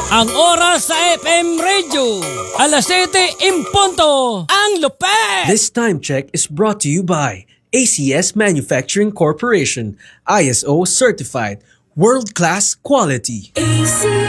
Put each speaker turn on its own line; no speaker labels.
Ang oras sa FM Radio, alas 7:00 ang lupet!
This time check is brought to you by ACS Manufacturing Corporation, ISO certified, world-class quality.